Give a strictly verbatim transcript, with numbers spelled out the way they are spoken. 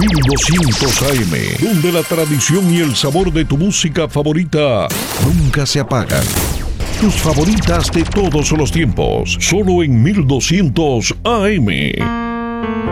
mil doscientos A M, donde la tradición y el sabor de tu música favorita nunca se apagan. Tus favoritas de todos los tiempos, solo en mil doscientos A M.